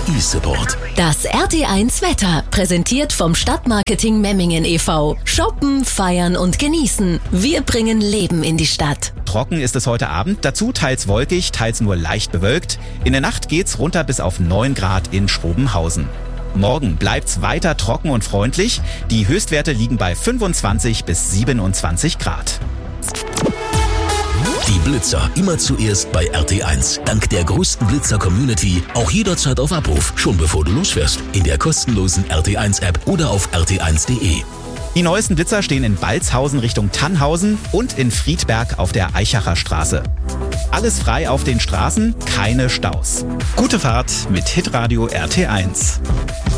e-Support. Das RT1 Wetter, präsentiert vom Stadtmarketing Memmingen e.V. Shoppen, feiern und genießen. Wir bringen Leben in die Stadt. Trocken ist es heute Abend, dazu teils wolkig, teils nur leicht bewölkt. In der Nacht geht's runter bis auf 9 Grad in Schrobenhausen. Morgen bleibt's weiter trocken und freundlich. Die Höchstwerte liegen bei 25 bis 27 Grad. Die Blitzer immer zuerst bei RT1. Dank der größten Blitzer-Community auch jederzeit auf Abruf, schon bevor du losfährst. In der kostenlosen RT1-App oder auf rt1.de. Die neuesten Blitzer stehen in Balzhausen Richtung Tannhausen und in Friedberg auf der Eichacher Straße. Alles frei auf den Straßen, keine Staus. Gute Fahrt mit Hitradio RT1.